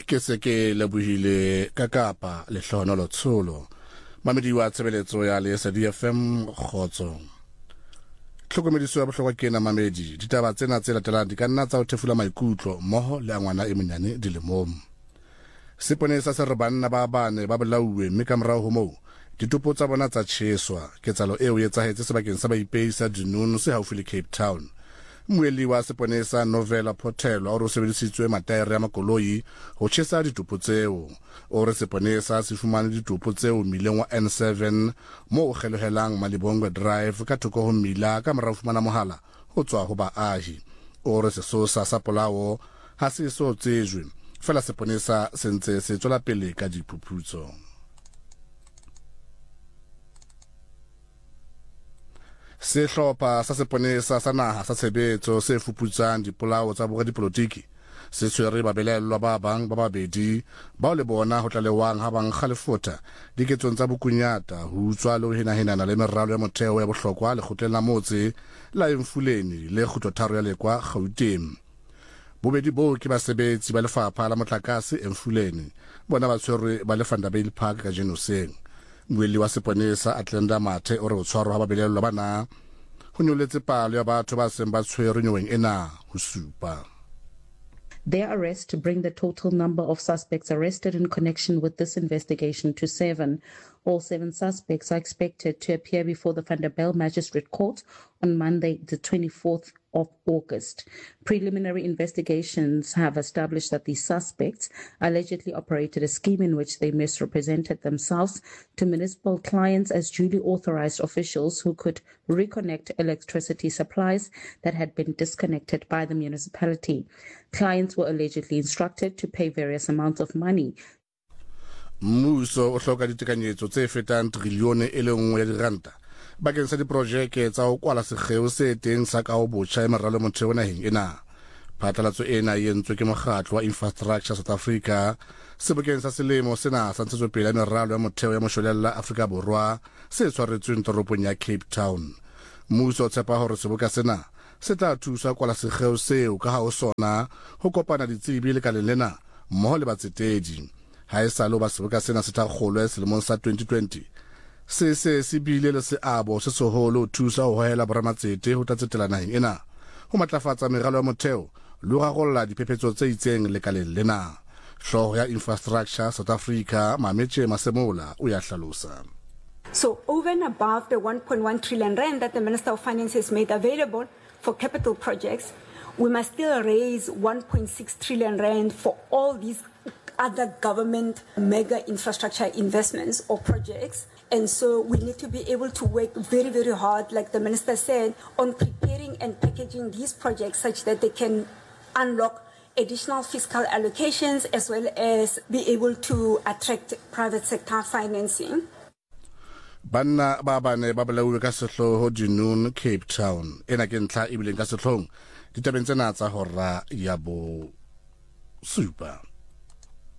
ke se ke lebohile ka Kapa le Hlonolo Tsholo mamedi wa tshebeletso ya le SDFM Khotso tlhokomediso ya bohlokwa ke na mamedi ditaba tsena tse latelang di ka nna tsa o thefula maikutlo mmoho le ngwana e monyane dilemong seponesa se re banna ba bane ba bolauwe mme ka morao ho moo ditopo tsa bona tsa tsheswa ketsalo eo e etsahetse sebakeng sa baipesa Dinono se haufi le Cape Town. Mmueli wa seponesa Novela Photelo o re sebedisitswe mataere ya makoloi ho tjhesa ditopo tseo o re seponesa se fumane ditopo tseo mmileng wa N7 mo o kgelohelang Malibongwe Drive ka thoko ho mmila ka morao fumana mohala ho tswa ho baahi o re sesosa sa polao ha se so tsejwe fela seponesa se ntse se tswela pele ka diphuputso. Sehlopha sa seponesa sa naha sa tshebetso se fuputsang dipolao tsa boradipolotiki se tshwere babelellwa ba bang ba babedi bao le bona ho tlalewang ha bang kgalefota diketsong tsa bokunyata ho utswa le ho henahenana le meralo ya motheo ya bohlokwa lekgotleng la motse la Emfuleni le kgutlotharo ya Lekwa Gauteng. Bobedi bo ke basebetsi ba lefapha la motlakase Emfuleni bona ba tshwerwe ba le Vanderbijl Park ka Genoseng. Mmueli wa seponesa Atlenda Mathe o re o tshwarwa ha babelellwa bana ho nyoletse palo ya batho ba seng ba tshwerwe nyoweng ena ho supa. Their arrest bring the total number of suspects arrested in connection with this investigation to 7. All 7 suspects are expected to appear before the Vanderbijl Magistrate Court on Monday, the 24th of August. Preliminary investigations have established that these suspects allegedly operated a scheme in which they misrepresented themselves to municipal clients as duly authorized officials who could reconnect electricity supplies that had been disconnected by the municipality. Clients were allegedly instructed to pay various amounts of money. Mmuso o hloka ditekanyetso tse fetang trilione e le nngwe ya diranta bakeng sa diprojeke tsa ho kwala sekgeo se teng sa ka ho botjha ya meralo motheo naheng ena. Phatlalatso ena e entswe ke mokgatlo wa Infrastructure South Africa sebakeng sa selemo sena sa ntshetsopele ya meralo ya motheo ya moshwelella Afrika Borwa se tshwaretsweng toropong ya Cape Town. Mmuso o tshepa hore seboka sena se tla thusa kwala sekgeo seo ka ha o sona ho kopana ditsebi le kaleng lena mmoho le batsetedi. Ha e sa lo ba seboka sena se tla kgolwe selemong sa 2020 se bile le seabo se seholo thusa ho hohela boramatsete ho tlatsetela naheng ena ho matlafatsa meralo ya motheo le ho rarolla diphephetso tse itseng lekaleng lena. Hlooho ya Infrastructure South Africa Mametjhe Masemola o ya hlalosa. So over and above the 1.1 trillion rand that the Minister of Finance has made available for capital projects, we must still raise 1.6 trillion rand for all these other government mega infrastructure investments or projects. And so we need to be able to work very, very hard, like the Minister said, on preparing and packaging these projects such that they can unlock additional fiscal allocations as well as be able to attract private sector financing. Banna ba bane ba bolauwe ka sehloho Dinono Cape Town ena ke ntlha e bileng ka sehlong ditabeng tsena tsa hora ya bo supa.